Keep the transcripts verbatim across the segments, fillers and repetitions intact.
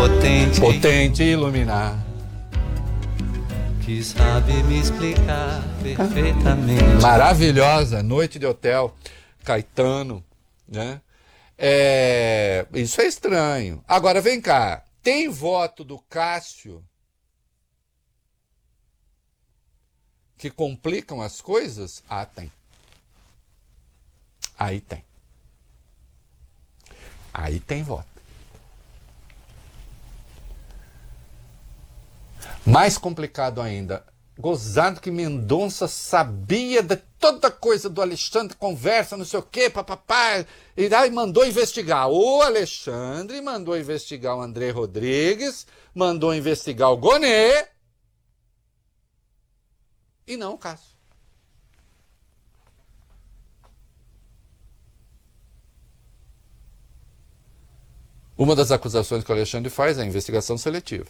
potente, potente iluminar, que sabe me explicar perfeitamente. Maravilhosa, Noite de Hotel, Caetano, né? É, isso é estranho. Agora vem cá, tem voto do Cássio que complicam as coisas? Ah, tem. Aí tem. Aí tem voto. Mais complicado ainda, gozado que Mendonça sabia de toda coisa do Alexandre, conversa, não sei o quê, papapá, e aí mandou investigar. O Alexandre mandou investigar o André Rodrigues, mandou investigar o Gonê, e não o Cássio. Uma das acusações que o Alexandre faz é a investigação seletiva.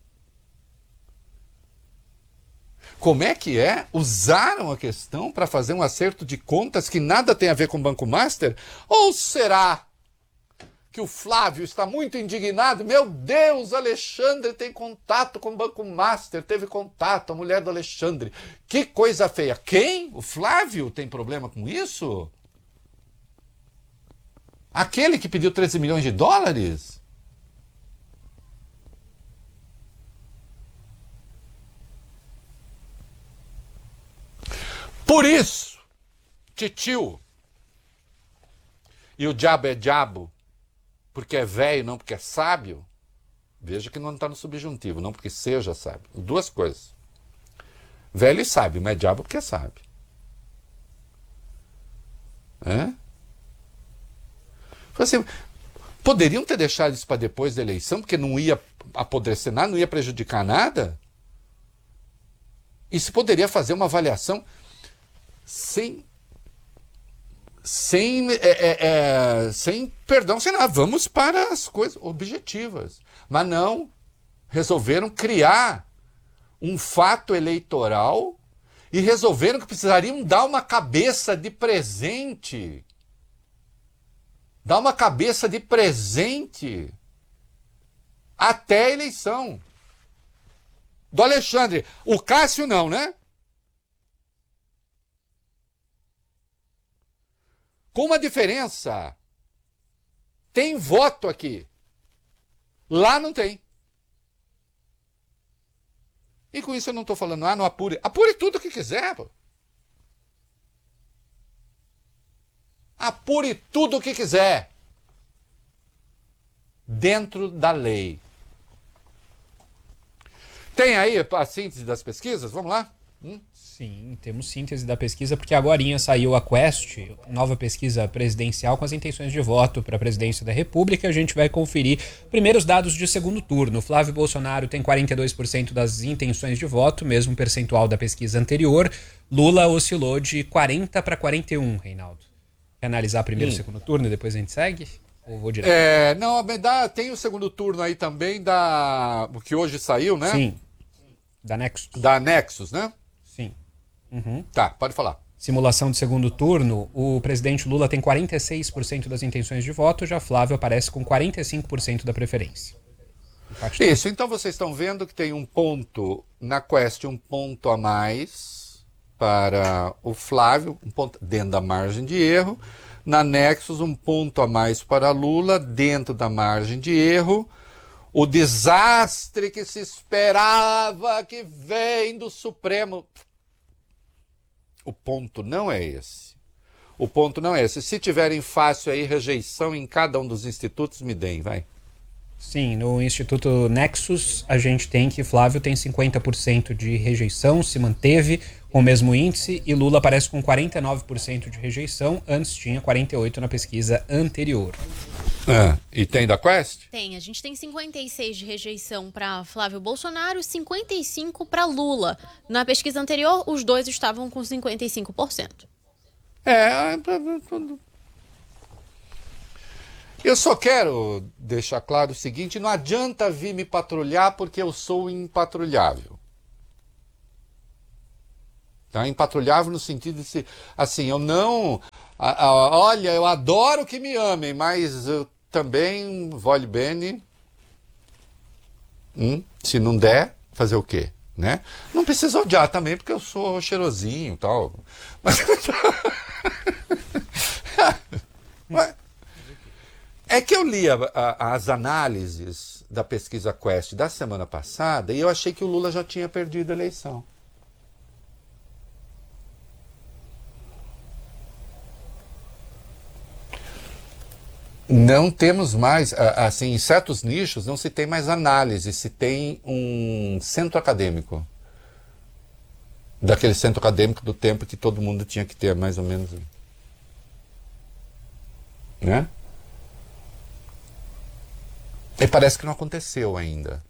Como é que é? Usaram a questão para fazer um acerto de contas que nada tem a ver com o Banco Master? Ou será que o Flávio está muito indignado? Meu Deus, Alexandre tem contato com o Banco Master, teve contato, a mulher do Alexandre. Que coisa feia. Quem? O Flávio tem problema com isso? Aquele que pediu treze milhões de dólares? Por isso, titio, e o diabo é diabo, porque é velho, não porque é sábio, veja que não está no subjuntivo, não porque seja sábio. Duas coisas. Velho e sábio, mas é diabo porque é sábio. É? Assim, poderiam ter deixado isso para depois da eleição, porque não ia apodrecer nada, não ia prejudicar nada? E se poderia fazer uma avaliação sem, sem, é, é, é, sem perdão, sem nada. Vamos para as coisas objetivas. Mas não, resolveram criar um fato eleitoral e resolveram que precisariam dar uma cabeça de presente. Dar uma cabeça de presente até a eleição. Do Alexandre. O Cássio não, né? Com uma diferença. Tem voto aqui. Lá não tem. E com isso eu não estou falando, ah, não apure. Apure tudo o que quiser, pô. Apure tudo o que quiser. Dentro da lei. Tem aí a síntese das pesquisas? Vamos lá? Hum? Sim, temos síntese da pesquisa, porque agorinha saiu a Quest, nova pesquisa presidencial com as intenções de voto para a presidência da República. A gente vai conferir primeiros dados de segundo turno. Flávio Bolsonaro tem quarenta e dois por cento das intenções de voto, mesmo percentual da pesquisa anterior. Lula oscilou de quarenta para quarenta e um, Reinaldo. Quer analisar primeiro o segundo turno e depois a gente segue? Ou vou direto? É, não, dá, tem o segundo turno aí também, da, o que hoje saiu, né? Sim, da Nexus. Da Nexus, né? Sim. Uhum. Tá, pode falar. Simulação de segundo turno, o presidente Lula tem quarenta e seis por cento das intenções de voto, já Flávio aparece com quarenta e cinco por cento da preferência. Isso, então vocês estão vendo que tem um ponto na Quest, um ponto a mais para o Flávio, um ponto dentro da margem de erro. Na Nexus, um ponto a mais para Lula, dentro da margem de erro. O desastre que se esperava que vem do Supremo. O ponto não é esse. O ponto não é esse. Se tiverem fácil aí, rejeição em cada um dos institutos, me deem, vai. Sim, no Instituto Nexus, a gente tem que Flávio tem cinquenta por cento de rejeição, se manteve com o mesmo índice, e Lula aparece com quarenta e nove por cento de rejeição, antes tinha quarenta e oito por cento na pesquisa anterior. Ah, e tem da Quest? Tem, a gente tem cinquenta e seis de rejeição para Flávio Bolsonaro e cinquenta e cinco para Lula. Na pesquisa anterior, os dois estavam com cinquenta e cinco por cento. É, eu só quero deixar claro o seguinte, não adianta vir me patrulhar porque eu sou impatrulhável. Tá? Impatrulhável no sentido de se, assim, eu não, a, a, olha, eu adoro que me amem, mas eu também, voglio bene, Hum? Se não der, fazer o quê? Né? Não precisa odiar também, porque eu sou cheirosinho e tal. Mas... Mas... É que eu li a, a, as análises da pesquisa Quest da semana passada e eu achei que o Lula já tinha perdido a eleição. Não temos mais, assim, em certos nichos não se tem mais análise, se tem um centro acadêmico. Daquele centro acadêmico do tempo que todo mundo tinha que ter, mais ou menos. Né? E parece que não aconteceu ainda.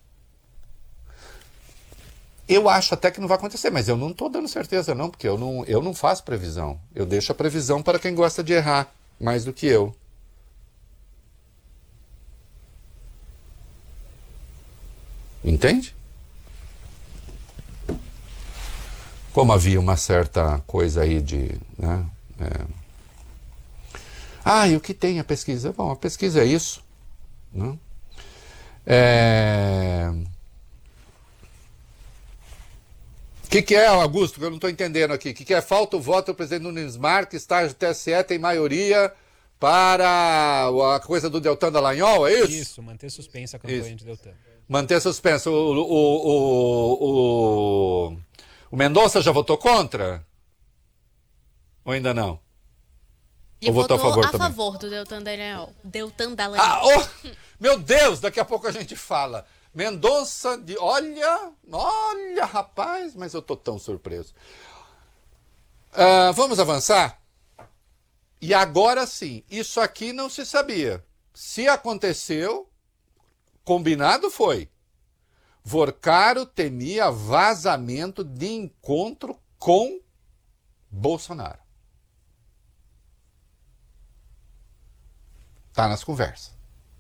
Eu acho até que não vai acontecer, mas eu não estou dando certeza não, porque eu não, eu não faço previsão. Eu deixo a previsão para quem gosta de errar, mais do que eu. Entende? Como havia uma certa coisa aí de... Né, é... Ah, e o que tem a pesquisa? Bom, a pesquisa é isso. Né? É... O que, que é, Augusto, que eu não estou entendendo aqui? O que, que é? Falta o voto do presidente Nunes Marques, estágio do T S E tem maioria para a coisa do Deltan Dallagnol, é isso? Isso, manter suspensa a campanha Isso. de Deltan. Manter suspenso. O, o, o, o, o Mendonça já votou contra? Ou ainda não? Ele Ou votou votou a favor a também? favor do Deltan Dallagnol. Deltan Dallagnol. Ah, oh, meu Deus, daqui a pouco a gente fala. Mendonça de... Olha, olha, rapaz, mas eu tô tão surpreso. Uh, vamos avançar? E agora sim, isso aqui não se sabia. Se aconteceu, combinado foi. Vorcaro temia vazamento de encontro com Bolsonaro. Tá nas conversas.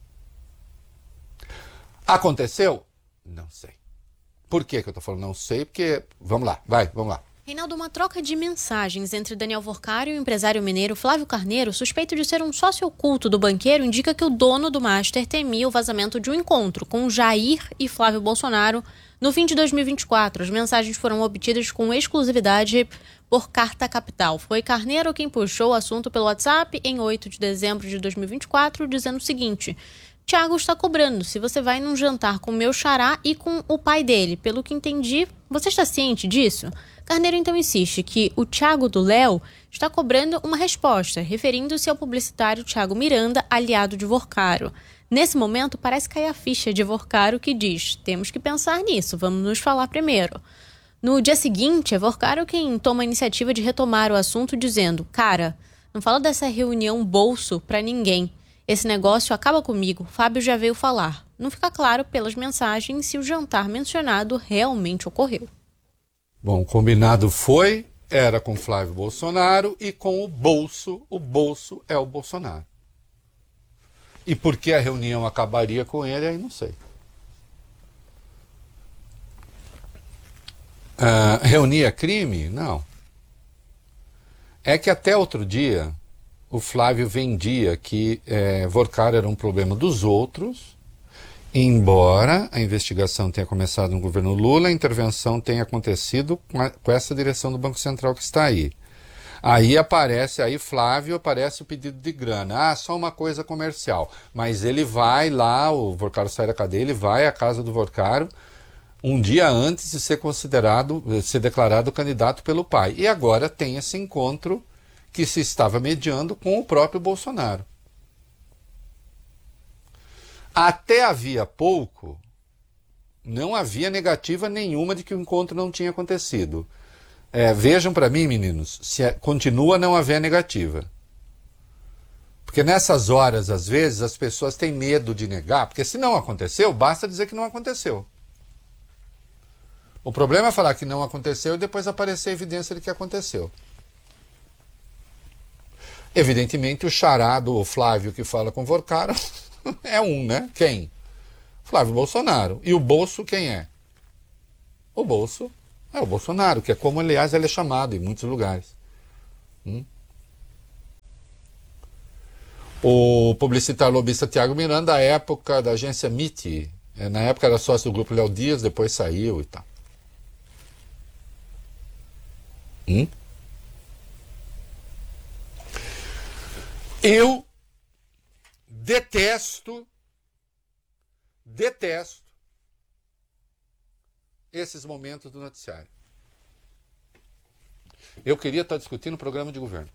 Aconteceu? Não sei. Por que que eu tô falando não sei? Porque, vamos lá, vai, vamos lá. Reinaldo, uma troca de mensagens entre Daniel Vorcaro e o empresário mineiro Flávio Carneiro, suspeito de ser um sócio oculto do banqueiro, indica que o dono do Master temia o vazamento de um encontro com Jair e Flávio Bolsonaro no fim de dois mil e vinte e quatro. As mensagens foram obtidas com exclusividade por carta capital. Foi Carneiro quem puxou o assunto pelo WhatsApp em oito de dezembro de dois mil e vinte e quatro, dizendo o seguinte: Tiago está cobrando se você vai num jantar com meu xará e com o pai dele. Pelo que entendi, você está ciente disso? Carneiro então insiste que o Tiago do Léo está cobrando uma resposta, referindo-se ao publicitário Tiago Miranda, aliado de Vorcaro. Nesse momento, parece cair a ficha de Vorcaro que diz: temos que pensar nisso, vamos nos falar primeiro. No dia seguinte, é Vorcaro quem toma a iniciativa de retomar o assunto, dizendo: cara, não fala dessa reunião bolso pra ninguém. Esse negócio acaba comigo, Fábio já veio falar. Não fica claro pelas mensagens se o jantar mencionado realmente ocorreu. Bom, o combinado foi, era com Flávio Bolsonaro e com o bolso, o bolso é o Bolsonaro. E por que a reunião acabaria com ele, aí não sei. Uh, reunir é crime? Não. É que até outro dia o Flávio vendia que é, Vorcaro era um problema dos outros, embora a investigação tenha começado no governo Lula, a intervenção tenha acontecido com, a, com essa direção do Banco Central que está aí. Aí aparece, aí Flávio, aparece o pedido de grana. Ah, só uma coisa comercial. Mas ele vai lá, o Vorcaro sai da cadeia, ele vai à casa do Vorcaro um dia antes de ser considerado, ser declarado candidato pelo pai. E agora tem esse encontro que se estava mediando com o próprio Bolsonaro. Até havia pouco, não havia negativa nenhuma de que o encontro não tinha acontecido. É, vejam para mim, meninos, se é, continua a não haver negativa. Porque nessas horas, às vezes, as pessoas têm medo de negar, porque se não aconteceu, basta dizer que não aconteceu. O problema é falar que não aconteceu e depois aparecer a evidência de que aconteceu. Evidentemente, o xará do Flávio que fala com Vorcaro é um, né? Quem? Flávio Bolsonaro. E o bolso quem é? O bolso é o Bolsonaro, que é como, aliás, ele é chamado em muitos lugares. Hum? O publicitário lobista Tiago Miranda, à época da agência M I T, É, na época era sócio do Grupo Léo Dias, depois saiu e tal. Hum? Eu detesto, detesto esses momentos do noticiário. Eu queria estar discutindo o programa de governo.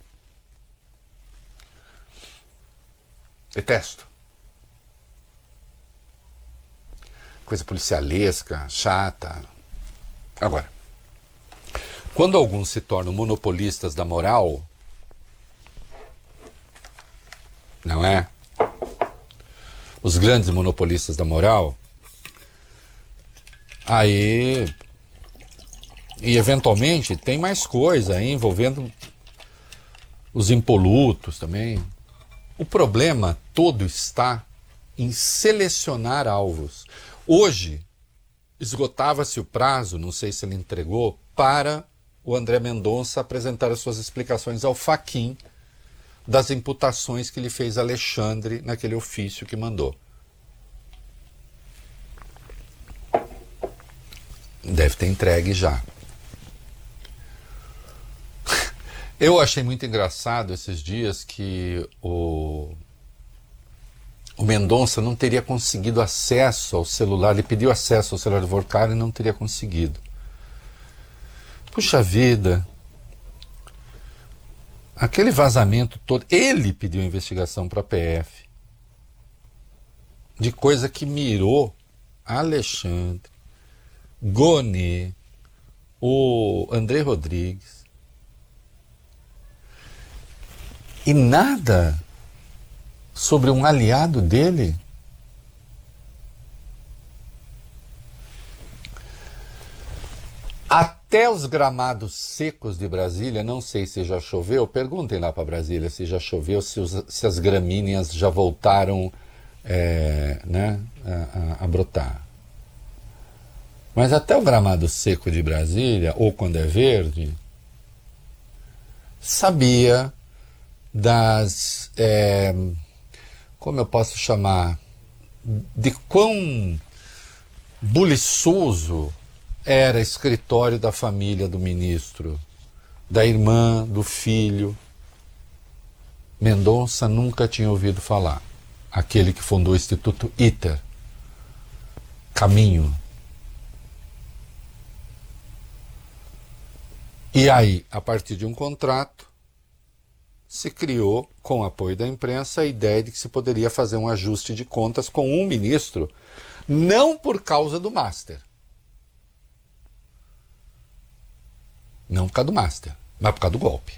Detesto. Coisa policialesca, chata. Agora, quando alguns se tornam monopolistas da moral, não é? Os grandes monopolistas da moral, aí, e eventualmente tem mais coisa aí envolvendo os impolutos também. O problema todo está em selecionar alvos. Hoje, esgotava-se o prazo, não sei se ele entregou, para o André Mendonça apresentar as suas explicações ao Fachin das imputações que lhe fez Alexandre naquele ofício que mandou. Deve ter entregue já. Eu achei muito engraçado esses dias que o, o Mendonça não teria conseguido acesso ao celular. Ele pediu acesso ao celular do Vorkari e não teria conseguido. Puxa vida. Aquele vazamento todo. Ele pediu investigação para a P F. De coisa que mirou Alexandre, Gonê, o André Rodrigues. E nada sobre um aliado dele. Até os gramados secos de Brasília, não sei se já choveu, perguntem lá para Brasília se já choveu, se, os, se as gramíneas já voltaram é, né, a, a, a brotar. Mas até o gramado seco de Brasília, ou quando é verde, sabia das, é, como eu posso chamar, de quão buliçoso era escritório da família do ministro, da irmã, do filho. Mendonça nunca tinha ouvido falar. Aquele que fundou o Instituto ITER, Caminho. E aí, a partir de um contrato, se criou, com o apoio da imprensa, a ideia de que se poderia fazer um ajuste de contas com um ministro, não por causa do Master. Não por causa do Master, mas por causa do golpe.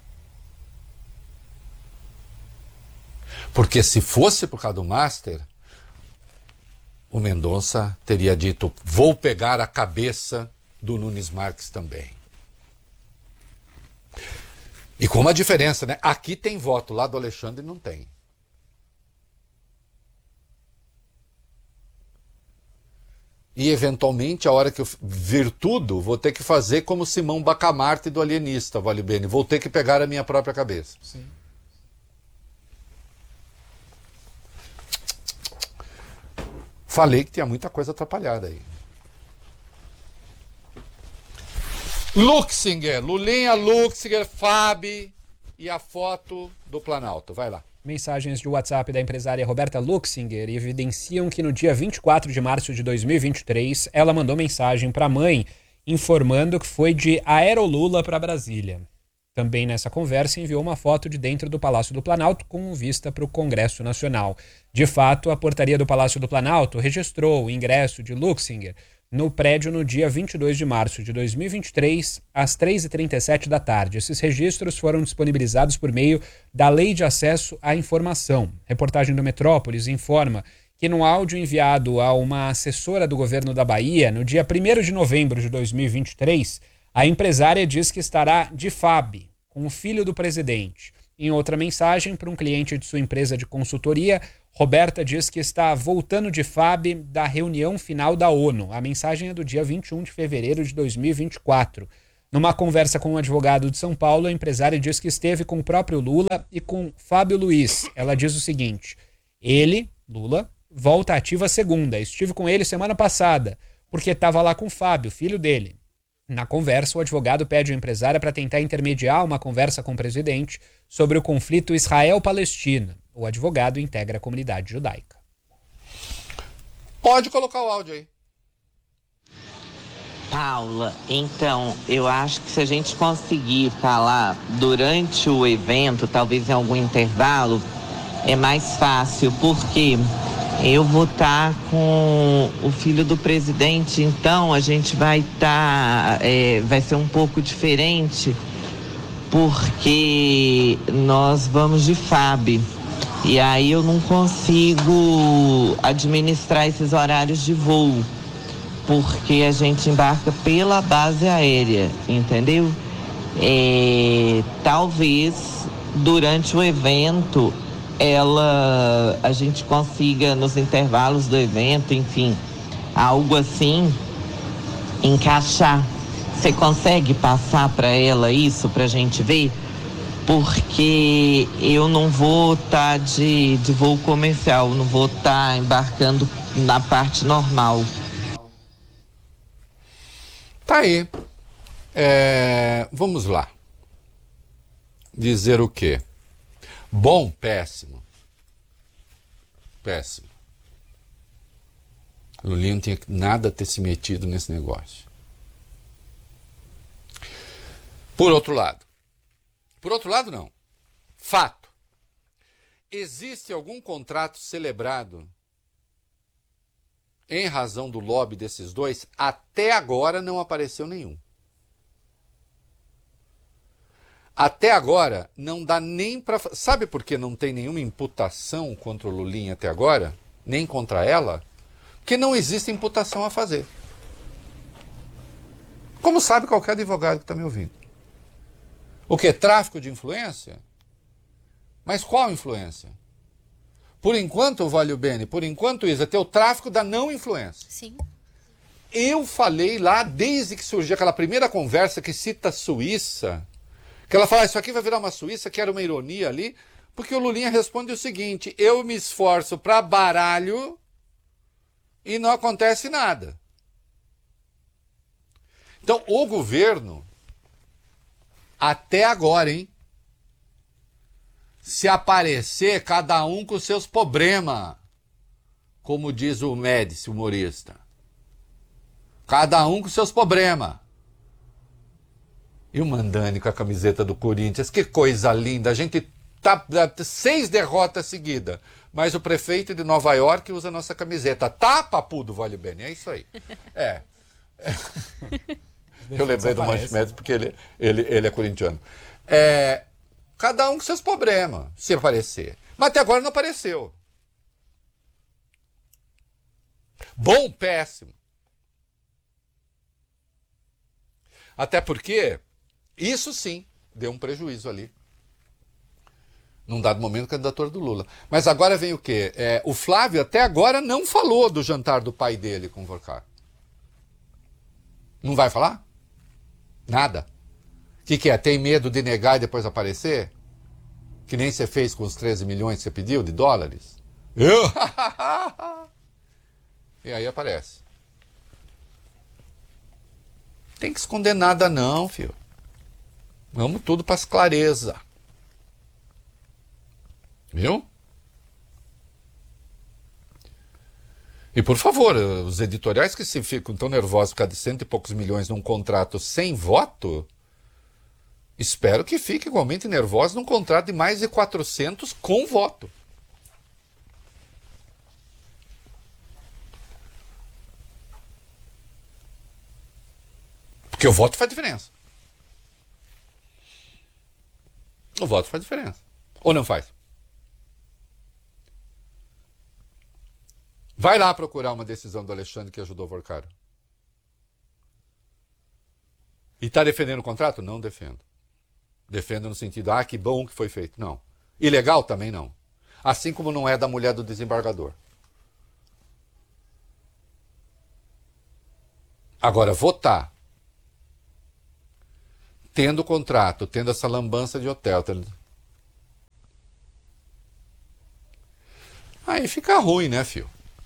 Porque se fosse por causa do Master, o Mendonça teria dito, vou pegar a cabeça do Nunes Marques também. E com uma diferença, né? Aqui tem voto, lá do Alexandre não tem. E, eventualmente, a hora que eu vir tudo, vou ter que fazer como Simão Bacamarte do Alienista, Vale Bene. Vou ter que pegar a minha própria cabeça. Sim. Falei que tinha muita coisa atrapalhada aí. Luxinger, Lulinha, Luxinger, Fabi e a foto do Planalto. Vai lá. Mensagens de WhatsApp da empresária Roberta Luxinger evidenciam que no dia vinte e quatro de março de dois mil e vinte e três, ela mandou mensagem para a mãe informando que foi de Aerolula para Brasília. Também nessa conversa enviou uma foto de dentro do Palácio do Planalto com vista para o Congresso Nacional. De fato, a portaria do Palácio do Planalto registrou o ingresso de Luxinger no prédio no dia vinte e dois de março de dois mil e vinte e três, às três e trinta e sete da tarde. Esses registros foram disponibilizados por meio da Lei de Acesso à Informação. Reportagem do Metrópolis informa que no áudio enviado a uma assessora do governo da Bahia, no dia primeiro de novembro de dois mil e vinte e três, a empresária diz que estará de F A B, com o filho do presidente. Em outra mensagem para um cliente de sua empresa de consultoria, Roberta diz que está voltando de F A B da reunião final da ONU. A mensagem é do dia vinte e um de fevereiro de dois mil e vinte e quatro. Numa conversa com um advogado de São Paulo, a empresária diz que esteve com o próprio Lula e com Fábio Luiz. Ela diz o seguinte: ele, Lula, volta ativa segunda. Estive com ele semana passada, porque estava lá com o Fábio, filho dele. Na conversa, o advogado pede ao empresário para tentar intermediar uma conversa com o presidente sobre o conflito Israel-Palestina. O advogado integra a comunidade judaica. Pode colocar o áudio aí. Paula, então, eu acho que se a gente conseguir falar durante o evento, talvez em algum intervalo, é mais fácil, porque eu vou estar com o filho do presidente, então a gente vai estar, é, vai ser um pouco diferente, porque nós vamos de F A B, e aí eu não consigo administrar esses horários de voo, porque a gente embarca pela base aérea, entendeu? É, talvez durante o evento ela, a gente consiga nos intervalos do evento, enfim, algo assim, encaixar. Você consegue passar para ela isso para a gente ver? Porque eu não vou estar tá de, de voo comercial, não vou estar tá embarcando na parte normal. Tá aí. É, vamos lá. Dizer o quê? Bom, péssimo. Péssimo. Lulinha não tinha nada a ter se metido nesse negócio. Por outro lado. Por outro lado, não. Fato. Existe algum contrato celebrado em razão do lobby desses dois? Até agora não apareceu nenhum. Até agora não dá nem para... Sabe por que não tem nenhuma imputação contra o Lulinha até agora? Nem contra ela? Porque não existe imputação a fazer. Como sabe qualquer advogado que está me ouvindo. O que? Tráfico de influência? Mas qual influência? Por enquanto, Valio Bene, por enquanto, Isa, tem o tráfico da não influência. Sim. Eu falei lá, desde que surgiu aquela primeira conversa que cita a Suíça, que ela fala, isso aqui vai virar uma Suíça, que era uma ironia ali, porque o Lulinha responde o seguinte, eu me esforço para baralho e não acontece nada. Então, o governo, até agora, hein? Se aparecer, cada um com seus problemas, como diz o Médici, humorista. Cada um com seus problemas. E o Mandani com a camiseta do Corinthians, que coisa linda. A gente tá seis derrotas seguidas, mas o prefeito de Nova York usa a nossa camiseta. Tá, papudo, Valio Bene, é isso aí. É. é. Eu lembrei do Manche Médici porque ele, ele, ele é corintiano. É, cada um com seus problemas, se aparecer. Mas até agora não apareceu. Bom, péssimo. Até porque, isso sim, deu um prejuízo ali. Num dado momento, a candidatura do Lula. Mas agora vem o quê? É, o Flávio até agora não falou do jantar do pai dele com o Vorcar. Não vai falar? Nada. O que, que é? Tem medo de negar e depois aparecer? Que nem você fez com os treze milhões que você pediu de dólares? Eu? E aí aparece. Tem que esconder nada não, filho. Vamos tudo para as clarezas. Viu? E por favor, os editoriais que se ficam tão nervosos por causa de cento e poucos milhões num contrato sem voto, espero que fiquem igualmente nervosos num contrato de mais de quatrocentos com voto. Porque o voto faz diferença. O voto faz diferença. Ou não faz? Vai lá procurar uma decisão do Alexandre que ajudou o Vorcar. E está defendendo o contrato? Não defendo. Defendo no sentido, ah, que bom que foi feito. Não. Ilegal também não. Assim como não é da mulher do desembargador. Agora, votar, tendo o contrato, tendo essa lambança de hotel, tendo... aí fica ruim, né, filho?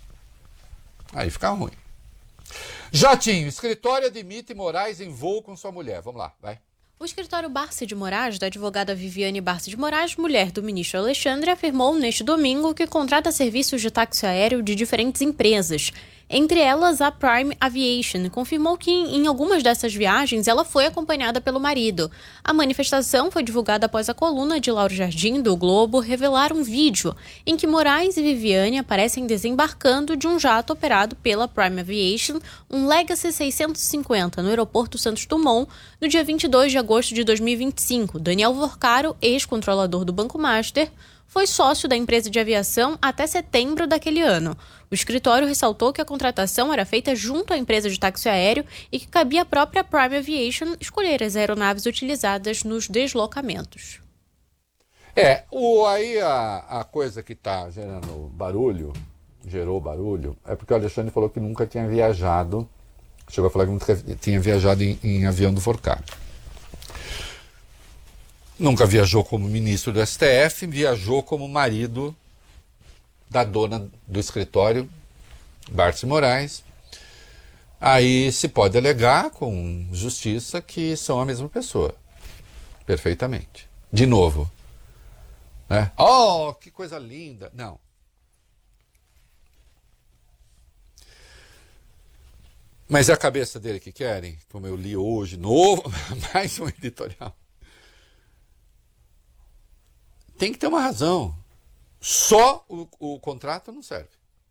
Aí fica ruim. Jatinho, escritório admite Moraes em voo com sua mulher. Vamos lá, vai. O escritório Barsi de Moraes, da advogada Viviane Barsi de Moraes, mulher do ministro Alexandre, afirmou neste domingo que contrata serviços de táxi aéreo de diferentes empresas. Entre elas, a Prime Aviation confirmou que em algumas dessas viagens ela foi acompanhada pelo marido. A manifestação foi divulgada após a coluna de Lauro Jardim, do Globo, revelar um vídeo em que Moraes e Viviane aparecem desembarcando de um jato operado pela Prime Aviation, um Legacy seiscentos e cinquenta, no aeroporto Santos Dumont, no dia vinte e dois de agosto de dois mil e vinte e cinco. Daniel Vorcaro, ex-controlador do Banco Master, foi sócio da empresa de aviação até setembro daquele ano. O escritório ressaltou que a contratação era feita junto à empresa de táxi aéreo e que cabia à própria Prime Aviation escolher as aeronaves utilizadas nos deslocamentos. É, o, aí a, a coisa que está gerando barulho, gerou barulho, é porque o Alexandre falou que nunca tinha viajado, chegou a falar que nunca tinha viajado em, em avião do Vorcaro. Nunca viajou como ministro do S T F, viajou como marido da dona do escritório, Barsi Moraes. Aí se pode alegar com justiça que são a mesma pessoa. Perfeitamente. De novo. Né? Oh, que coisa linda. Não. Mas é a cabeça dele que querem, como eu li hoje, novo, mais um editorial. Tem que ter uma razão. Só o, o contrato não serve.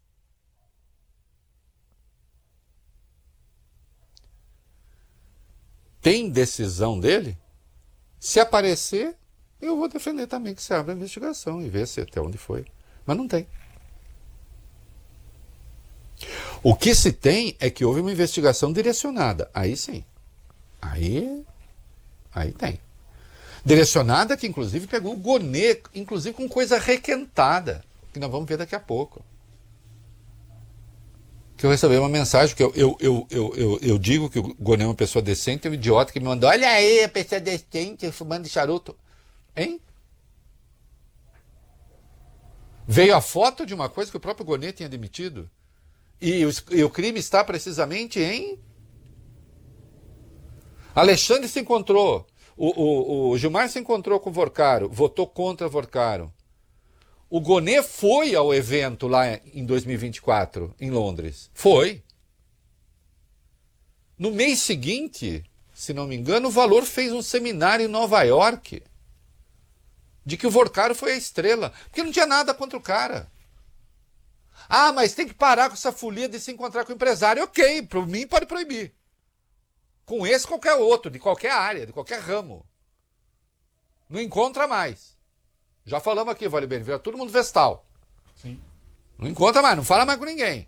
Tem decisão dele? Se aparecer, eu vou defender também que se abra a investigação e ver se até onde foi. Mas não tem. O que se tem é que houve uma investigação direcionada. Aí sim. Aí, aí tem. Direcionada que inclusive pegou o Gonê, inclusive com coisa requentada, que nós vamos ver daqui a pouco. Que eu recebi uma mensagem, que eu, eu, eu, eu, eu, eu digo que o Gonê é uma pessoa decente, é um idiota que me mandou, olha aí, a pessoa decente, fumando de charuto. Hein? Veio a foto de uma coisa que o próprio Gonê tinha demitido. E o, e o crime está precisamente em... Alexandre se encontrou. O, o, o Gilmar se encontrou com o Vorcaro, votou contra o Vorcaro. O Gonê foi ao evento lá em dois mil e vinte e quatro, em Londres. Foi. No mês seguinte, se não me engano, o Valor fez um seminário em Nova York de que o Vorcaro foi a estrela, porque não tinha nada contra o cara. Ah, mas tem que parar com essa folia de se encontrar com o empresário. Ok, para mim pode proibir. Com esse qualquer outro, de qualquer área, de qualquer ramo. Não encontra mais. Já falamos aqui, Vale Bem, vira todo mundo vestal. Sim. Não encontra mais, não fala mais com ninguém.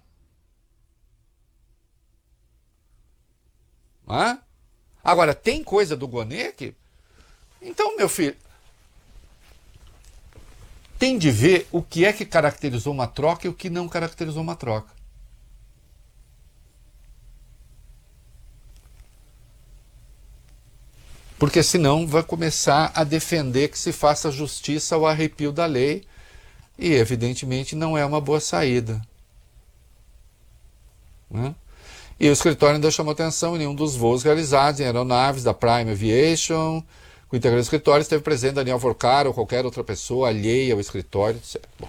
Hã? Agora, tem coisa do Gonê que... Então, meu filho, tem de ver o que é que caracterizou uma troca e o que não caracterizou uma troca. Porque senão vai começar a defender que se faça justiça ao arrepio da lei e evidentemente não é uma boa saída. Né? E o escritório ainda chamou atenção em nenhum dos voos realizados em aeronaves da Prime Aviation, com o integrante do escritório esteve presente Daniel Vorcaro ou qualquer outra pessoa alheia ao escritório, etcétera. Bom.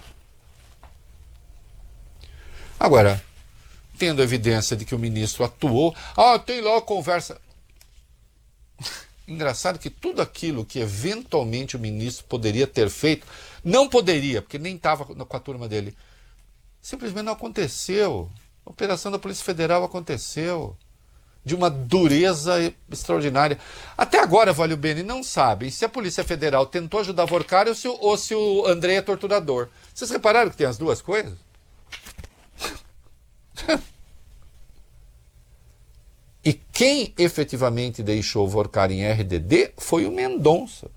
Agora, tendo evidência de que o ministro atuou, ah, tem lá a conversa... Engraçado que tudo aquilo que eventualmente o ministro poderia ter feito, não poderia, porque nem estava com a turma dele. Simplesmente não aconteceu. A operação da Polícia Federal aconteceu. De uma dureza extraordinária. Até agora, Vale Bene, não sabem se a Polícia Federal tentou ajudar Vorcaro ou se, ou se o André é torturador. Vocês repararam que tem as duas coisas? E quem efetivamente deixou o Vorcaro em R D D foi o Mendonça.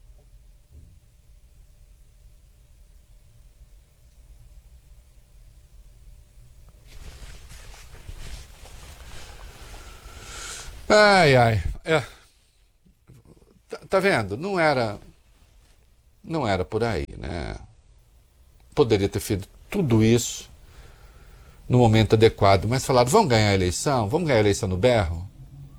Ai, ai. É. Tá, tá vendo? Não era, não era por aí, né? Poderia ter feito tudo isso no momento adequado, mas falaram, vamos ganhar a eleição? Vamos ganhar a eleição no berro?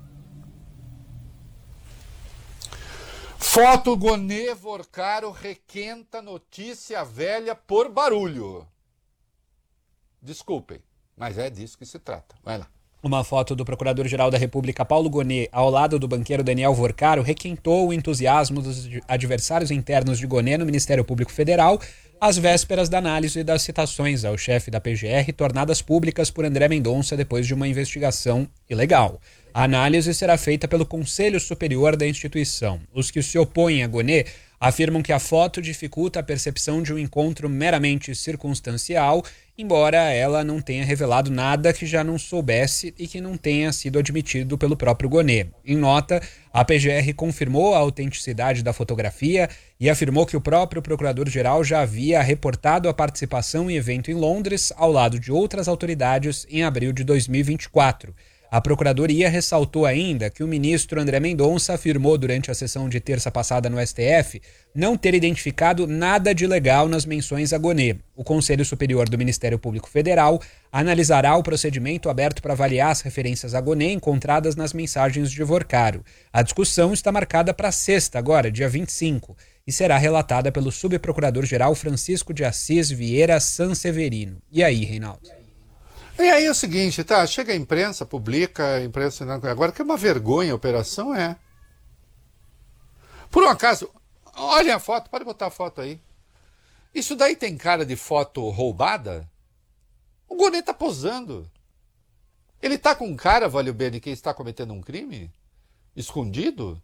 Foto Gonê Vorcaro requenta notícia velha por barulho. Desculpem, mas é disso que se trata. Vai lá. Uma foto do Procurador-Geral da República, Paulo Gonê, ao lado do banqueiro Daniel Vorcaro, requentou o entusiasmo dos adversários internos de Gonê no Ministério Público Federal, às vésperas da análise das citações ao chefe da P G R tornadas públicas por André Mendonça depois de uma investigação ilegal. A análise será feita pelo Conselho Superior da instituição. Os que se opõem a Gonê afirmam que a foto dificulta a percepção de um encontro meramente circunstancial, embora ela não tenha revelado nada que já não soubesse e que não tenha sido admitido pelo próprio Gonê. Em nota, a P G R confirmou a autenticidade da fotografia e afirmou que o próprio Procurador-Geral já havia reportado a participação em evento em Londres, ao lado de outras autoridades, em abril de dois mil e vinte e quatro. A Procuradoria ressaltou ainda que o ministro André Mendonça afirmou durante a sessão de terça passada no S T F não ter identificado nada de ilegal nas menções a Gonê. O Conselho Superior do Ministério Público Federal analisará o procedimento aberto para avaliar as referências a Gonê encontradas nas mensagens de Vorcaro. A discussão está marcada para sexta, agora, dia vinte e cinco, e será relatada pelo subprocurador-geral Francisco de Assis Vieira Sanseverino. E aí, Reinaldo? E aí é o seguinte, tá? Chega a imprensa, publica, a imprensa... Agora que é uma vergonha a operação, é. Por um acaso, olhem a foto, pode botar a foto aí. Isso daí tem cara de foto roubada? O Gonê tá posando. Ele tá com cara, vale o bem, que está cometendo um crime? Escondido?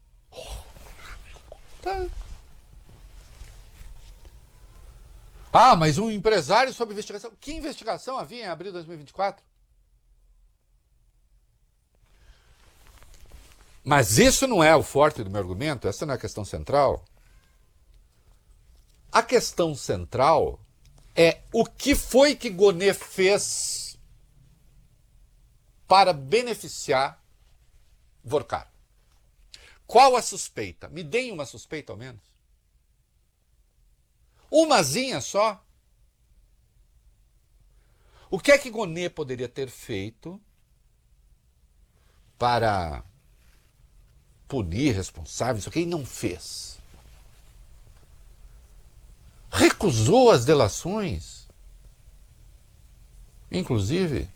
Tá... Ah, mas um empresário sob investigação. Que investigação havia em abril de dois mil e vinte e quatro? Mas isso não é o forte do meu argumento, essa não é a questão central. A questão central é o que foi que Gonê fez para beneficiar Vorcaro. Qual a suspeita? Me deem uma suspeita ao menos. Umazinha só. O que é que Gonê poderia ter feito para punir responsáveis? O que ele não fez? Recusou as delações. Inclusive.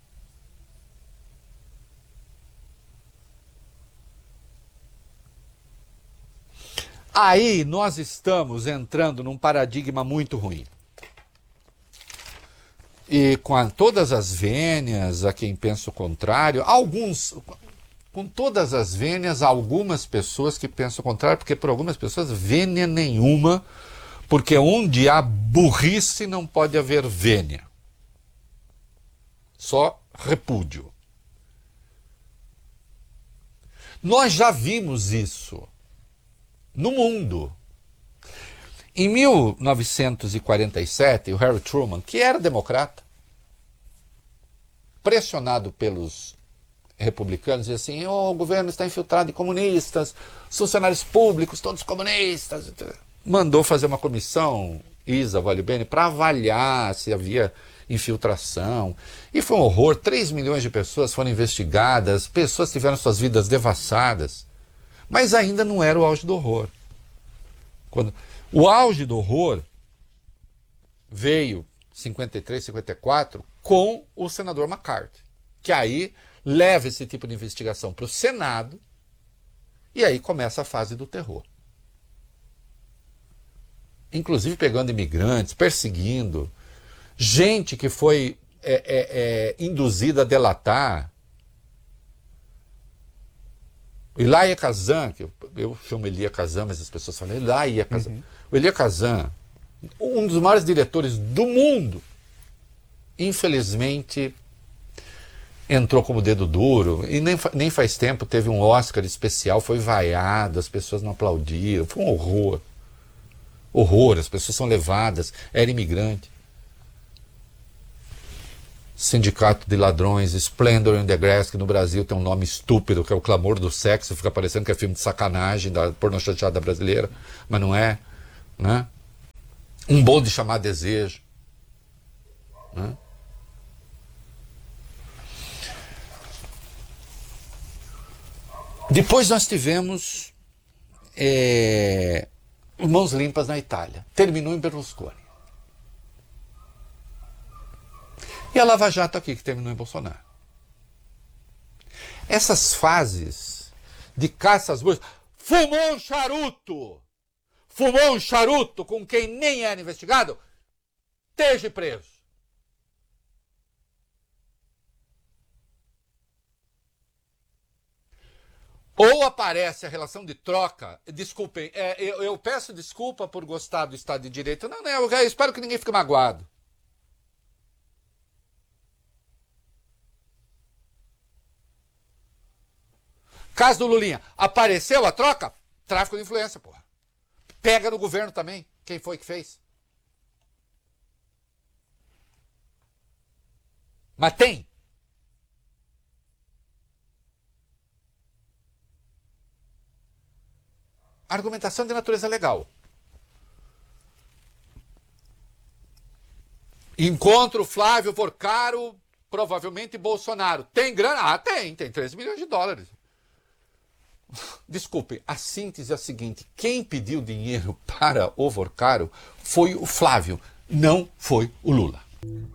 Aí nós estamos entrando num paradigma muito ruim. E com a, todas as vênias a quem pensa o contrário, alguns, com todas as vênias, algumas pessoas que pensam o contrário, porque por algumas pessoas vênia nenhuma, porque onde há burrice não pode haver vênia. Só repúdio. Nós já vimos isso no mundo. Em mil novecentos e quarenta e sete, o Harry Truman, que era democrata, pressionado pelos republicanos, dizia assim, oh, o governo está infiltrado em comunistas, os funcionários públicos, todos comunistas. Mandou fazer uma comissão, Isa Vale Bene, para avaliar se havia infiltração. E foi um horror, três milhões de pessoas foram investigadas, pessoas tiveram suas vidas devassadas. Mas ainda não era o auge do horror. Quando... O auge do horror veio em cinquenta e três, cinquenta e quatro com o senador McCarthy, que aí leva esse tipo de investigação para o Senado e aí começa a fase do terror. Inclusive pegando imigrantes, perseguindo, gente que foi é, é, é, induzida a delatar. Elia Kazan, que eu, eu chamo Elia Kazan, mas as pessoas falam Elia Kazan. Uhum. O Elia Kazan, um dos maiores diretores do mundo, infelizmente entrou como dedo duro, e nem, nem faz tempo teve um Oscar especial, foi vaiado, as pessoas não aplaudiram, foi um horror. Horror, as pessoas são levadas, era imigrante. Sindicato de Ladrões, Splendor in the Grass, que no Brasil tem um nome estúpido, que é o Clamor do Sexo, fica parecendo que é filme de sacanagem da pornochanchada brasileira, mas não é, né? Um bonde chamado Desejo, né? Depois nós tivemos é, mãos limpas na Itália. Terminou em Berlusconi. E a Lava Jato aqui, que terminou em Bolsonaro. Essas fases de caça às bruxas. Fumou um charuto! Fumou um charuto com quem nem era investigado? Esteja preso. Ou aparece a relação de troca. Desculpem, é, eu, eu peço desculpa por gostar do Estado de Direito. Não, não, eu espero que ninguém fique magoado. Caso do Lulinha, apareceu a troca? Tráfico de influência, porra. Pega no governo também. Quem foi que fez? Mas tem. Argumentação de natureza legal. Encontro Flávio Porcaro, provavelmente Bolsonaro. Tem grana? Ah, tem. Tem treze milhões de dólares. Desculpe, a síntese é a seguinte: quem pediu dinheiro para o Porcaro foi o Flávio, não foi o Lula.